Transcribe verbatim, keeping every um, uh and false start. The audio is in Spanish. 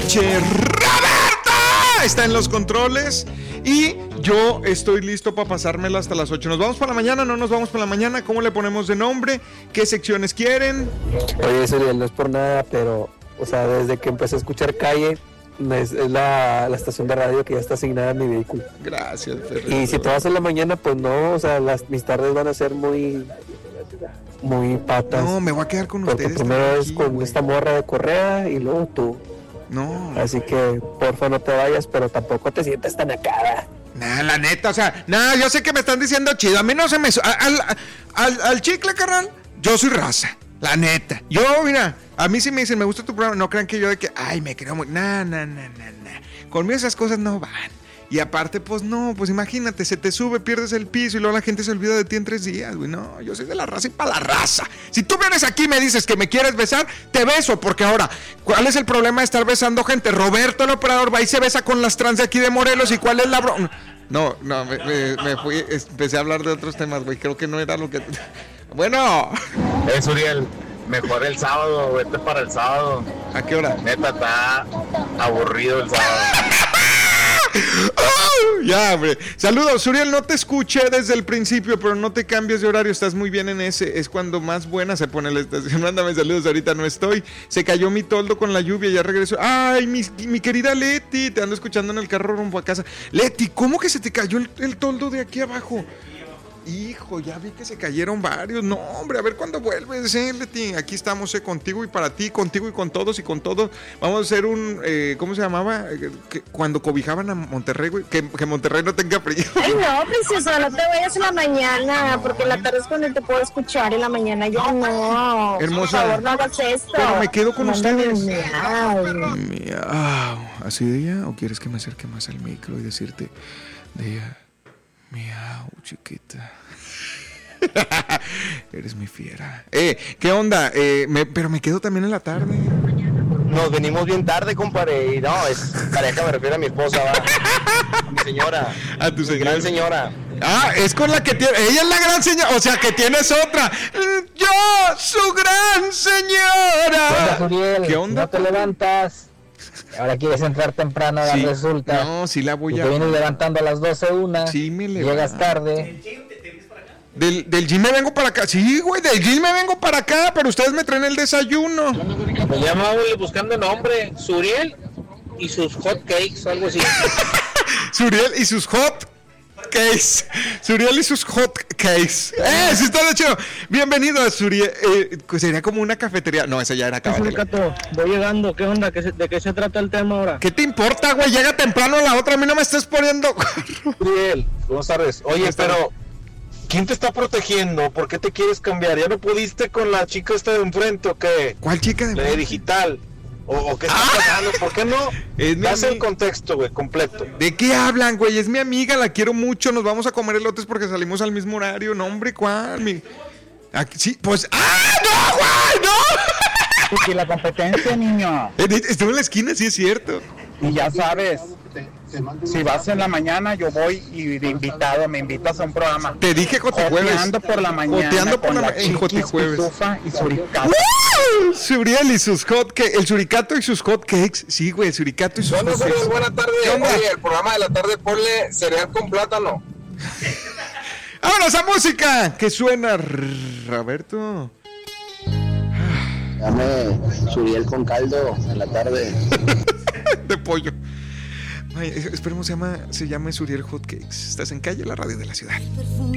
noche. Roberto está en los controles y yo estoy listo para pasármela hasta las ocho. ¿Nos vamos para la mañana? ¿No nos vamos para la mañana? ¿Cómo le ponemos de nombre? ¿Qué secciones quieren? Oye, Suriel, no es por nada, pero, o sea, desde que empecé a escuchar Calle, es, es la, la estación de radio que ya está asignada a mi vehículo. Gracias, Ferrero. Y si te vas en la mañana, pues no, o sea, las, mis tardes van a ser muy, muy patas. No, me voy a quedar con porque ustedes. primero aquí, es con güey. esta morra de Correa y luego tú. No. Así que, porfa, no te vayas, pero tampoco te sientas tan acá. Nah, la neta, o sea, nah, yo sé que me están diciendo chido. A mí no se me... Al, al, al chicle, carnal, yo soy raza. La neta. Yo, mira, a mí sí me dicen, me gusta tu programa. No crean que yo de que, ay, me creo muy... Nah, nah, nah, nah, nah. Conmigo esas cosas no van. Y aparte, pues no, pues imagínate, se te sube, pierdes el piso y luego la gente se olvida de ti en tres días, güey. No, yo soy de la raza y para la raza. Si tú vienes aquí y me dices que me quieres besar, te beso, porque ahora, ¿cuál es el problema de estar besando gente? Roberto, el operador, va y se besa con las trans de aquí de Morelos. ¿Y cuál es la broma? No, no, me, me, me fui, empecé a hablar de otros temas, güey. Creo que no era lo que... Bueno. Es Uriel. Mejor el sábado, vete para el sábado. ¿A qué hora? Neta, está aburrido el sábado. Oh, ya, hombre. Saludos, Uriel, no te escuché desde el principio, pero no te cambies de horario, estás muy bien en ese. Es cuando más buena se pone la estación. Mándame saludos, ahorita no estoy. Se cayó mi toldo con la lluvia, ya regresó. Ay, mi, mi querida Leti, te ando escuchando en el carro rumbo a casa. Leti, ¿cómo que se te cayó el, el toldo de aquí abajo? Hijo, ya vi que se cayeron varios. No, hombre, a ver cuándo vuelves, eh, Leti. Aquí estamos, eh, contigo y para ti, contigo y con todos y con todos. Vamos a hacer un, eh, ¿cómo se llamaba? Eh, que, cuando cobijaban a Monterrey, güey. Que, que Monterrey no tenga frío. Ay, no, preciosa, no te vayas en la mañana, porque en la tarde es cuando te puedo escuchar, en la mañana yo no. Hermosa. Por favor, no hagas esto. Pero me quedo con Mándame ustedes. un miau. Miau. ¿Así de ella? ¿O quieres que me acerque más al micro y decirte de ella? Miau, chiquita. Eres mi fiera. Eh, ¿qué onda? Eh, me, pero me quedo también en la tarde. Nos venimos bien tarde, compadre. Y no, es pareja, me refiero a mi esposa, va. A mi señora. A tu señora. Gran señora. Ah, es con la que tiene. Ella es la gran señora. O sea, que tienes otra. Yo, su gran señora. ¿Qué onda, Uriel? ¿Qué onda? No te levantas. Ahora quieres entrar temprano, ahora Sí. resulta. No, sí la voy y a. te vienes levantando a las doce una. Sí, me levanto. Llegas tarde. Del, del gym me vengo para acá. Sí, güey, del gym me vengo para acá, pero ustedes me traen el desayuno. Me llama buscando nombre, Suriel y sus hot cakes o algo así. Suriel y sus hot cakes. Suriel y sus hot cakes. ¡Eh! Sí está de chido. Bienvenido a Suriel. Eh, sería como una cafetería. No, esa ya era cafetería. Voy llegando, ¿qué onda? ¿Qué se- ¿De qué se trata el tema ahora? ¿Qué te importa, güey? Llega temprano la otra. A mí no me estés poniendo. Uriel, buenas tardes. Oye, Buenas tardes. pero ¿quién te está protegiendo? ¿Por qué te quieres cambiar? ¿Ya no pudiste con la chica esta de enfrente o qué? ¿Cuál chica de La de digital. ¿O, o qué está pasando? ¿Por qué no? Es mi Das el ami- contexto, güey, completo. ¿De qué hablan, güey? Es mi amiga, la quiero mucho. Nos vamos a comer elotes porque salimos al mismo horario. No, hombre, ¿cuál? Mi... Aquí, sí, pues. ¡Ah, no, güey! ¡No! Porque la competencia, niño. Eh, Estuve en la esquina, sí es cierto. Y ya sabes, si vas en la mañana, yo voy y de invitado, me invitas a un programa. Te dije Jotijueves. Joteando por la mañana. Joteando por con la la ma- en Chiquis, Jotijueves. Pitufa y Suricato. ¡Uh! Suriel y sus hot cakes. El suricato y sus hot cakes. Sí, güey, el suricato y sus Bueno, hot cakes. Uriel, buenas tardes. ¿Qué onda? Oye, el programa de la tarde ponle cereal con plátano. ¡Vámonos a música! Que suena, Roberto. Dame Suriel con caldo en la tarde. De pollo. Ay, esperemos se llama, se llame Suriel Hot Cakes. Estás en Calle, la radio de la ciudad.